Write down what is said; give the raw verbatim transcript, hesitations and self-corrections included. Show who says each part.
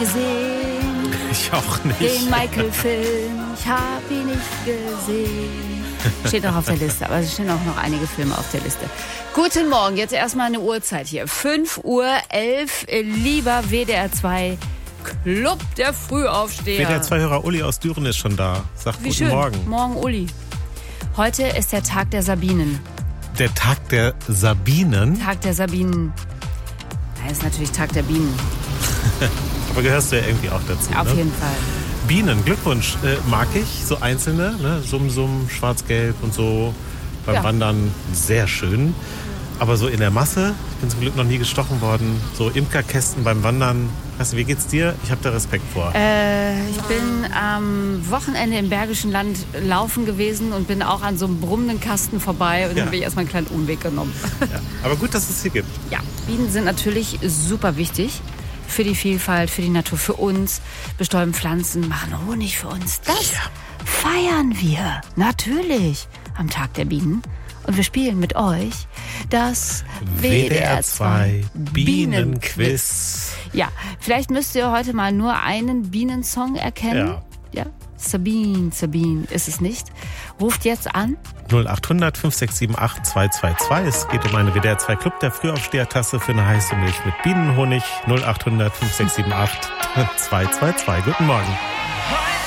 Speaker 1: gesehen.
Speaker 2: Ich auch nicht.
Speaker 1: Den Michael-Film, ich hab ihn nicht gesehen. Steht auch auf der Liste, aber es stehen auch noch einige Filme auf der Liste. Guten Morgen, jetzt erstmal eine Uhrzeit hier. fünf Uhr elf, lieber W D R zwei Club der Frühaufsteher.
Speaker 2: W D R zwei-Hörer Uli aus Düren ist schon da. Sagt
Speaker 1: Wie
Speaker 2: guten
Speaker 1: schön.
Speaker 2: Morgen.
Speaker 1: Morgen, Uli. Heute ist der Tag der Sabinen.
Speaker 2: Der Tag der Sabinen?
Speaker 1: Tag der Sabinen. Nein, ist natürlich Tag der Bienen.
Speaker 2: Aber gehörst du ja irgendwie auch dazu,
Speaker 1: Auf
Speaker 2: ne?
Speaker 1: jeden Fall.
Speaker 2: Bienen, Glückwunsch. Äh, mag ich, so einzelne, ne? Summ, Summ, Schwarz-Gelb und so. Beim
Speaker 1: Ja.
Speaker 2: Wandern sehr schön. Aber so in der Masse, ich bin zum Glück noch nie gestochen worden, so Imkerkästen beim Wandern. Weißt du, wie geht's dir? Ich habe da Respekt vor.
Speaker 1: Äh, ich bin am Wochenende im Bergischen Land laufen gewesen und bin auch an so einem brummenden Kasten vorbei und
Speaker 2: Ja.
Speaker 1: dann habe ich erstmal einen kleinen Umweg genommen.
Speaker 2: Ja. Aber gut, dass es hier gibt.
Speaker 1: Ja, Bienen sind natürlich super wichtig für die Vielfalt, für die Natur, für uns. Bestäuben Pflanzen, machen Honig für uns. Das
Speaker 2: Ja.
Speaker 1: feiern wir natürlich am Tag der Bienen. Und wir spielen mit euch das
Speaker 2: W D R zwei Bienenquiz.
Speaker 1: Ja, vielleicht müsst ihr heute mal nur einen Bienensong erkennen.
Speaker 2: Ja.
Speaker 1: Ja. Sabine, Sabine ist es nicht. Ruft jetzt an.
Speaker 2: null acht hundert fünf sechs sieben acht zwei zwei zwei. Es geht um eine W D R zwei Club der Frühaufsteher-Tasse für eine heiße Milch mit Bienenhonig. null acht hundert fünf sechs sieben acht zwei zwei zwei. Guten Morgen.